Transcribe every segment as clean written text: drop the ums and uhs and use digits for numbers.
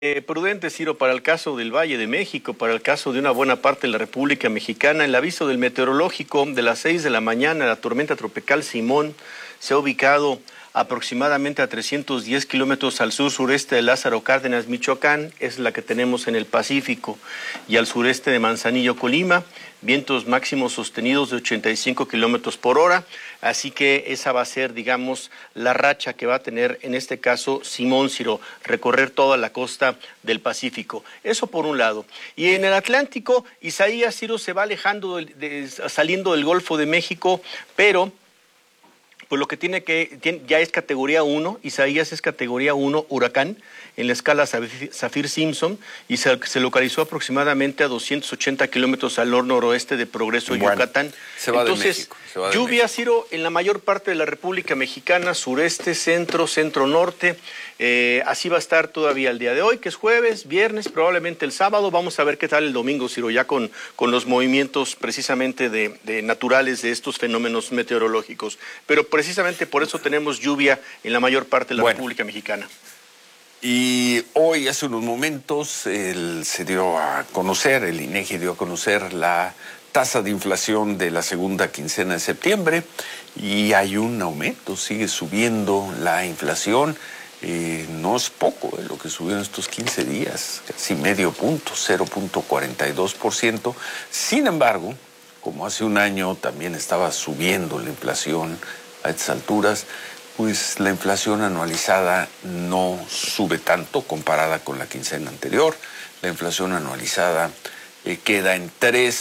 Prudente, Ciro, para el caso del Valle de México, para el caso de una buena parte de la República Mexicana. El aviso del meteorológico de las 6 de la mañana, la tormenta tropical Simón se ha ubicado aproximadamente a 310 kilómetros al sur-sureste de Lázaro Cárdenas, Michoacán, es la que tenemos en el Pacífico, y al sureste de Manzanillo, Colima, vientos máximos sostenidos de 85 kilómetros por hora, así que esa va a ser, digamos, la racha que va a tener, en este caso, Simón, Ciro, recorrer toda la costa del Pacífico. Eso por un lado. Y en el Atlántico, Isaías, Ciro, se va alejando, saliendo del Golfo de México, pero pues lo que ya es categoría 1, Isaías es categoría 1 huracán en la escala Saffir-Simpson y se localizó aproximadamente a 280 kilómetros al noroeste de Progreso, Yucatán. Se va de México. Lluvia, Ciro, en la mayor parte de la República Mexicana, sureste, centro, centro-norte. Así va a estar todavía el día de hoy, que es jueves, viernes, probablemente el sábado. Vamos a ver qué tal el domingo, Ciro, ya con los movimientos precisamente de naturales de estos fenómenos meteorológicos. Pero precisamente por eso tenemos lluvia en la mayor parte de la República Mexicana. Y hoy, hace unos momentos, se dio a conocer, el INEGI dio a conocer la tasa de inflación de la segunda quincena de septiembre y hay un aumento, sigue subiendo la inflación. No es poco lo que subió en estos 15 días, casi medio punto, 0.42%. Sin embargo, como hace un año también estaba subiendo la inflación a estas alturas, pues la inflación anualizada no sube tanto comparada con la quincena anterior. La inflación anualizada queda en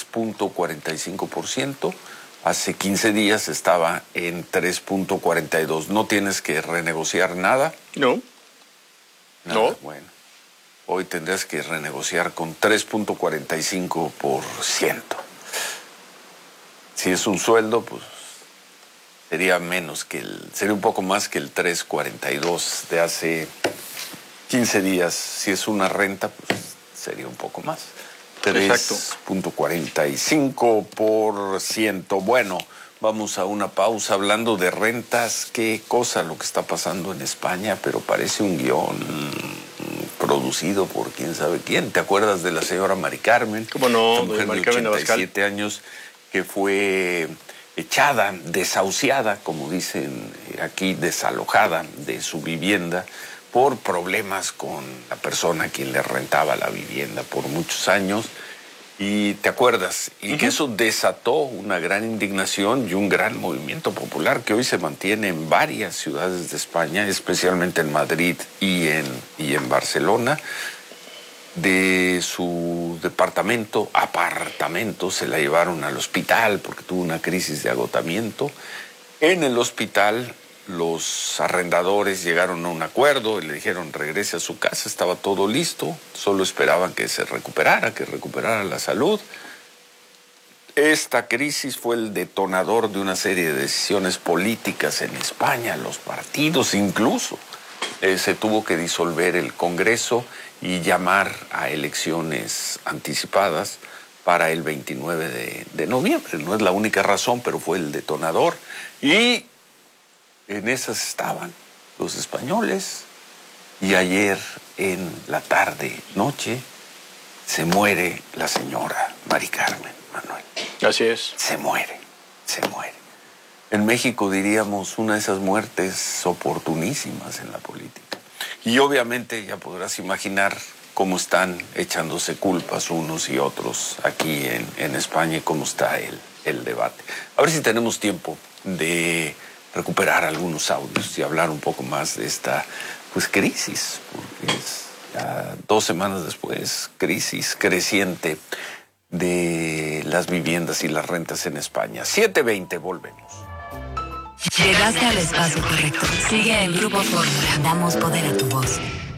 3.45%. Hace 15 días estaba en 3.42. ¿No tienes que renegociar nada? No. Nada, no. Bueno, hoy tendrás que renegociar con 3.45%. Si es un sueldo, pues sería un poco más que el 3.42 de hace 15 días. Si es una renta, pues sería un poco más. 3.45%. Bueno, vamos a una pausa hablando de rentas. Qué cosa lo que está pasando en España, pero parece un guión producido por quién sabe quién. ¿Te acuerdas de la señora Mari Carmen? ¿Cómo no? Esta mujer Mari de Carmen 87 años que fue echada, desahuciada, como dicen aquí, desalojada de su vivienda por problemas con la persona a quien le rentaba la vivienda por muchos años. Y te acuerdas, y que eso desató una gran indignación y un gran movimiento popular que hoy se mantiene en varias ciudades de España, especialmente en Madrid y en Barcelona. De su apartamento, se la llevaron al hospital porque tuvo una crisis de agotamiento. En el hospital los arrendadores llegaron a un acuerdo y le dijeron regrese a su casa, estaba todo listo, solo esperaban que se recuperara, que recuperara la salud. Esta crisis fue el detonador de una serie de decisiones políticas en España, los partidos incluso. Se tuvo que disolver el Congreso y llamar a elecciones anticipadas para el 29 de noviembre. No es la única razón, pero fue el detonador. Y en esas estaban los españoles. Y ayer en la tarde-noche se muere la señora Mari Carmen, Manuel. Así es. Se muere. En México diríamos una de esas muertes oportunísimas en la política. Y obviamente ya podrás imaginar cómo están echándose culpas unos y otros aquí en España y cómo está el debate. A ver si tenemos tiempo de recuperar algunos audios y hablar un poco más de esta crisis, porque es ya 2 semanas después, crisis creciente de las viviendas y las rentas en España. 7:20, volvemos. Llegaste al espacio correcto. Sigue el Grupo Fórmula. Damos poder a tu voz.